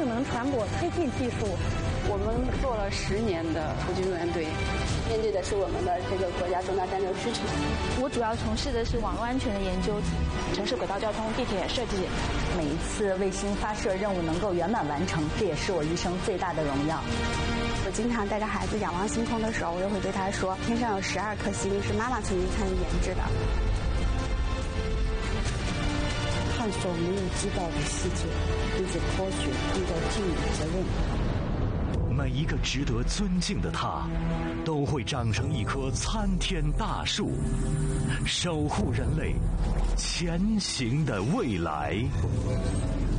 性能传播推进技术。 我们做了10年的突击救援队，面对的是我们的这个国家重大战略需求。 我主要从事的是网络安全的研究，城市轨道交通、地铁设计。 每一次卫星发射任务能够圆满完成，这也是我一生最大的荣耀。 我经常带着孩子仰望星空的时候，我就会对他说：“天上有12颗星，是妈妈曾经参与研制的。” 探索没有知道的世界，对着科学应该尽有责任。 每一个值得尊敬的他，都会长成一棵参天大树，守护人类前行的未来。